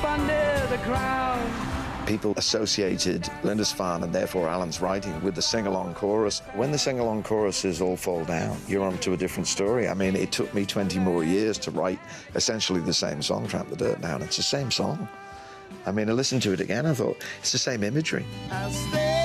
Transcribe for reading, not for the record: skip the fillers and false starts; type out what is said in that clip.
under the ground. People associated Lindisfarne and therefore Alan's writing with the sing-along chorus. When the sing-along choruses all fall down, you're on to a different story. I mean, it took me 20 more years to write essentially the same song, Tramp the Dirt Down. It's the same song. I mean, I listened to it again, I thought, it's the same imagery.